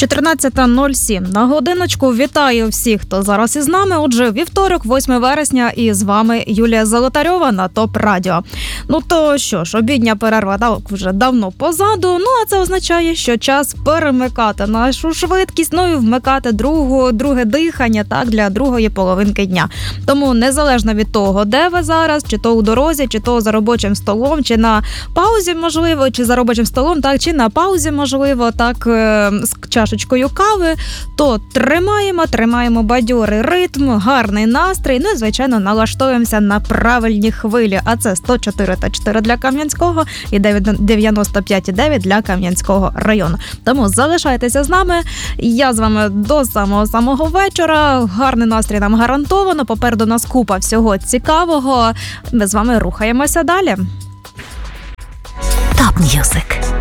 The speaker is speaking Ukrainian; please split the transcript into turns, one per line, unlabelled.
14:07 на годиночку. Вітаю всіх, хто зараз із нами. Отже, вівторок, 8 вересня, і з вами Юлія Золотарьова на ТОП Радіо. Ну то що ж, обідня перерва вже давно позаду, а це означає, що час перемикати нашу швидкість, і вмикати друге дихання, для другої половинки дня. Тому незалежно від того, де ви зараз, чи то у дорозі, чи то за робочим столом, чи на паузі, можливо, чи за робочим столом, чи на паузі, можливо, з чашечкою кави, то тримаємо бадьорий ритм, гарний настрій, і, звичайно, налаштовуємося на правильні хвилі. А це 104,4 для Кам'янського і 95,9 для Кам'янського району. Тому залишайтеся з нами. Я з вами до самого вечора. Гарний настрій нам гарантовано. Попереду нас купа всього цікавого. Ми з вами рухаємося далі.
Топ М'юзик.